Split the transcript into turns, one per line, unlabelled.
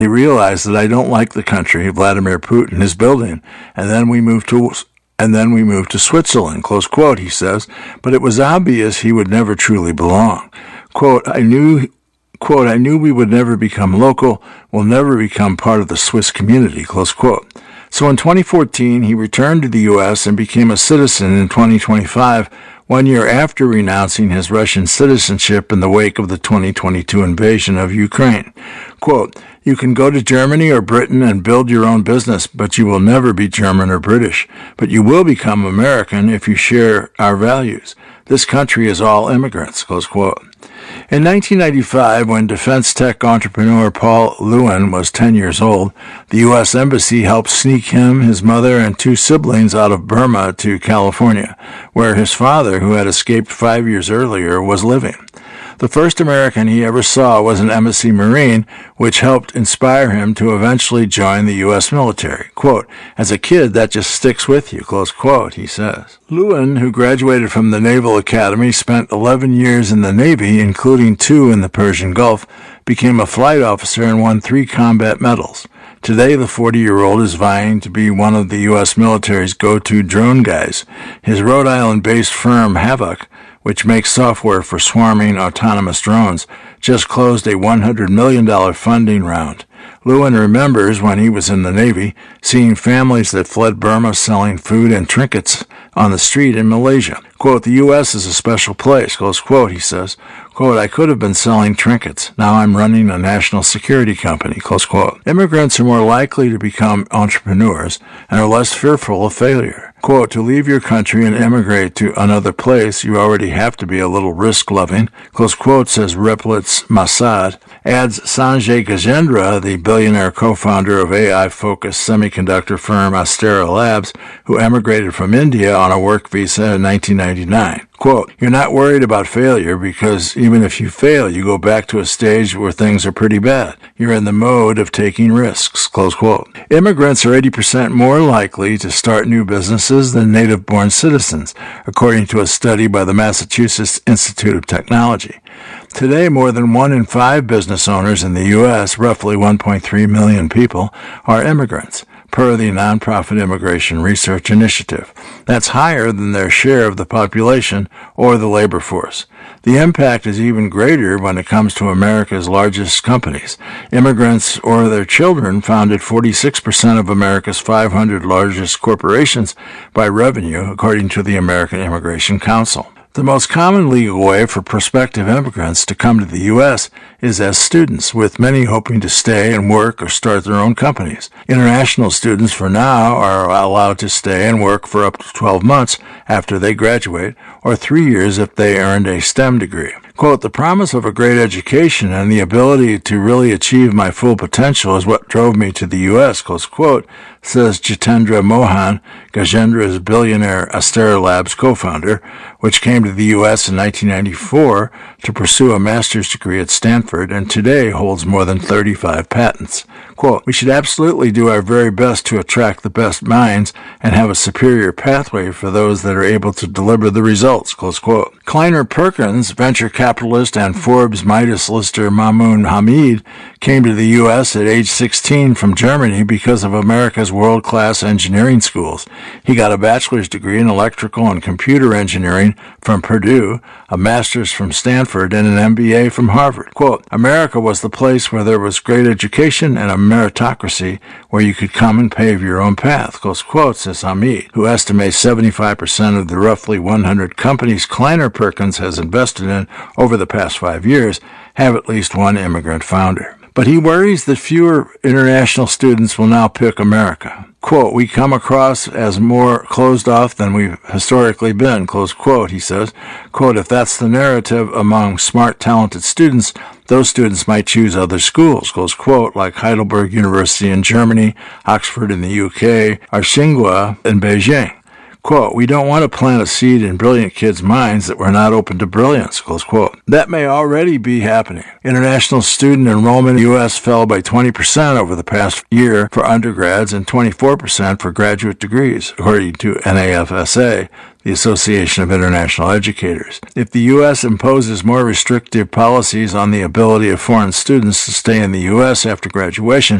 He realized that I don't like the country Vladimir Putin is building, and then we moved to Switzerland, close quote, he says, but it was obvious he would never truly belong. Quote, I knew we would never become local, will never become part of the Swiss community, close quote. So in 2014, he returned to the U.S. and became a citizen in 2025, 1 year after renouncing his Russian citizenship in the wake of the 2022 invasion of Ukraine. Quote, you can go to Germany or Britain and build your own business, but you will never be German or British. But you will become American if you share our values. This country is all immigrants, close quote. In 1995, when defense tech entrepreneur Paul Lewin was 10 years old, the U.S. Embassy helped sneak him, his mother, and 2 siblings out of Burma to California, where his father, who had escaped 5 years earlier, was living. The first American he ever saw was an embassy Marine, which helped inspire him to eventually join the U.S. military. Quote, as a kid, that just sticks with you, close quote, he says. Lewin, who graduated from the Naval Academy, spent 11 years in the Navy, including 2 in the Persian Gulf, became a flight officer and won 3 combat medals. Today, the 40-year-old is vying to be one of the U.S. military's go-to drone guys. His Rhode Island-based firm, Havoc, which makes software for swarming autonomous drones, just closed a $100 million funding round. Lewin remembers when he was in the Navy, seeing families that fled Burma selling food and trinkets on the street in Malaysia. Quote, the U.S. is a special place, close quote, he says. Quote, I could have been selling trinkets. Now I'm running a national security company, close quote. Immigrants are more likely to become entrepreneurs and are less fearful of failure. Quote, to leave your country and emigrate to another place, you already have to be a little risk-loving, close quote, says Replitz Masad. Adds Sanjay Gajendra, the billionaire co-founder of AI-focused semiconductor firm Astera Labs, who emigrated from India on a work visa in 1999. Quote, you're not worried about failure because even if you fail, you go back to a stage where things are pretty bad. You're in the mode of taking risks, close quote. Immigrants are 80% more likely to start new businesses than native-born citizens, according to a study by the Massachusetts Institute of Technology. Today, more than 1 in 5 business owners in the U.S., roughly 1.3 million people, are immigrants, per the Nonprofit Immigration Research Initiative. That's higher than their share of the population or the labor force. The impact is even greater when it comes to America's largest companies. Immigrants or their children founded 46% of America's 500 largest corporations by revenue, according to the American Immigration Council. The most common legal way for prospective immigrants to come to the U.S. is as students, with many hoping to stay and work or start their own companies. International students, for now, are allowed to stay and work for up to 12 months after they graduate, or 3 years if they earned a STEM degree. Quote, the promise of a great education and the ability to really achieve my full potential is what drove me to the U.S., close quote, says Jitendra Mohan, Gajendra's billionaire Astera Labs co-founder, which came to the U.S. in 1994 to pursue a master's degree at Stanford and today holds more than 35 patents. Quote, we should absolutely do our very best to attract the best minds and have a superior pathway for those that are able to deliver the results, close quote. Kleiner Perkins, venture capitalist and Forbes Midas lister Mamoun Hamid, came to the U.S. at age 16 from Germany because of America's world-class engineering schools. He got a bachelor's degree in electrical and computer engineering from Purdue, a master's from Stanford, and an MBA from Harvard. Quote, America was the place where there was great education and a meritocracy where you could come and pave your own path, close quote, says Hamid, who estimates 75% of the roughly 100 companies Kleiner Perkins has invested in over the past 5 years have at least one immigrant founder. But he worries that fewer international students will now pick America. Quote, we come across as more closed off than we've historically been, close quote, he says. Quote, if that's the narrative among smart, talented students, those students might choose other schools, close quote, like Heidelberg University in Germany, Oxford in the UK, or Tsinghua in Beijing. Quote, we don't want to plant a seed in brilliant kids' minds that we're not open to brilliance, close quote. That may already be happening. International student enrollment in the U.S. fell by 20% over the past year for undergrads and 24% for graduate degrees, according to NAFSA, the Association of International Educators. If the U.S. imposes more restrictive policies on the ability of foreign students to stay in the U.S. after graduation,